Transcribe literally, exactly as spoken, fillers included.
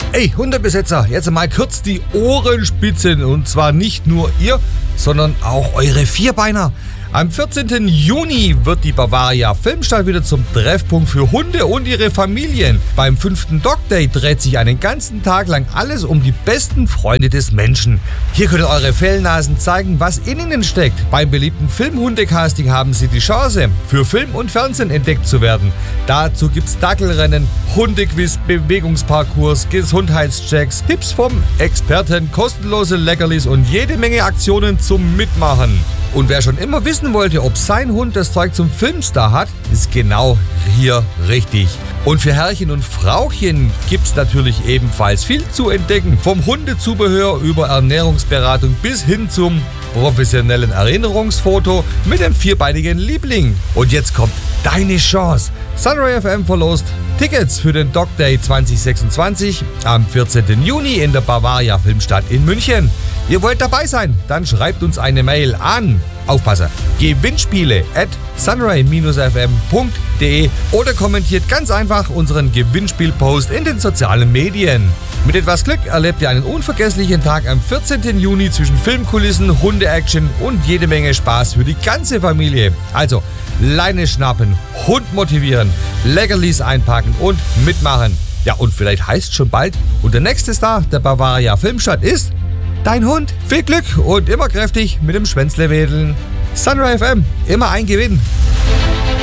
Ey, Hundebesitzer, jetzt mal kurz die Ohren spitzen. Und zwar nicht nur ihr, sondern auch eure Vierbeiner. Am vierzehnten Juni wird die Bavaria Filmstadt wieder zum Treffpunkt für Hunde und ihre Familien. Beim fünften Dog Day dreht sich einen ganzen Tag lang alles um die besten Freunde des Menschen. Hier könnt ihr eure Fellnasen zeigen, was in ihnen steckt. Beim beliebten Filmhundecasting haben sie die Chance, für Film und Fernsehen entdeckt zu werden. Dazu gibt's Dackelrennen, Hundequiz, Bewegungsparcours, Gesundheitschecks, Tipps vom Experten, kostenlose Leckerlis und jede Menge Aktionen zum Mitmachen. Und wer schon immer wissen wollte, ob sein Hund das Zeug zum Filmstar hat, ist genau hier richtig. Und für Herrchen und Frauchen gibt's natürlich ebenfalls viel zu entdecken. Vom Hundezubehör über Ernährungsberatung bis hin zum professionellen Erinnerungsfoto mit dem vierbeinigen Liebling. Und jetzt kommt deine Chance. Sunray F M verlost Tickets für den Dog Day zwanzig sechsundzwanzig am vierzehnten Juni in der Bavaria Filmstadt in München. Ihr wollt dabei sein? Dann schreibt uns eine Mail an, aufpasse, gewinnspiele at sunray f m punkt d e oder kommentiert ganz einfach unseren Gewinnspielpost in den sozialen Medien. Mit etwas Glück erlebt ihr einen unvergesslichen Tag am vierzehnten Juni zwischen Filmkulissen, Hunde-Action und jede Menge Spaß für die ganze Familie. Also Leine schnappen, Hund motivieren, Leckerlis einpacken und mitmachen. Ja, und vielleicht heißt schon bald, und der nächste Star der Bavaria Filmstadt ist dein Hund. Viel Glück und immer kräftig mit dem Schwänzle wedeln. Sunray F M, immer ein Gewinn.